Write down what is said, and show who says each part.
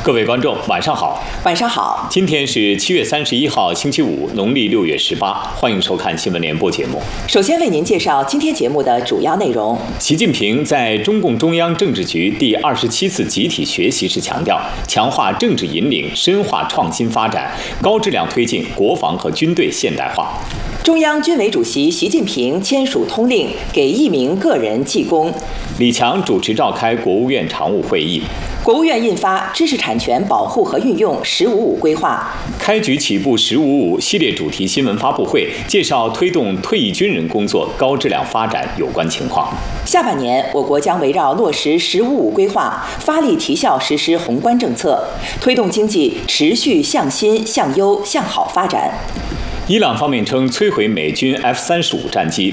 Speaker 1: 各位观众，晚上好。
Speaker 2: 晚上好。
Speaker 1: 今天是7月31号，星期五，农历6月18。欢迎收看新闻联播节目。
Speaker 2: 首先为您介绍今天节目的主要内容。
Speaker 1: 习近平在中共中央政治局第27次集体学习时强调，强化政治引领，深化创新发展，高质量推进国防和军队现代化。
Speaker 2: 中央军委主席习近平签署通令，给1名个人记功。
Speaker 1: 李强主持召开国务院常务会议。
Speaker 2: 国务院印发《知识产权保护和运用“十五五”规划》。
Speaker 1: 开局起步“十五五”系列主题新闻发布会，介绍推动退役军人工作高质量发展有关情况。
Speaker 2: 下半年，我国将围绕落实“十五五”规划，发力提效实施宏观政策，推动经济持续向新、向优、向好发展。
Speaker 1: 伊朗方面称摧毁美军F-35战机。